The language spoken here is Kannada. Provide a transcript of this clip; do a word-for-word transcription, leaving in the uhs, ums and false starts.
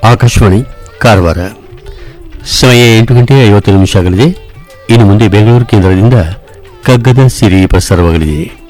ಆಕಾಶವಾಣಿ ಕಾರವಾರ. ಸಮಯ ಎಂಟು ಗಂಟೆ ಐವತ್ತು ನಿಮಿಷ ಆಗಲಿದೆ. ಇನ್ನು ಮುಂದೆ ಬೆಂಗಳೂರು ಕೇಂದ್ರದಿಂದ ಕಗ್ಗದ ಸಿರಿ ಪ್ರಸಾರವಾಗಲಿದೆ.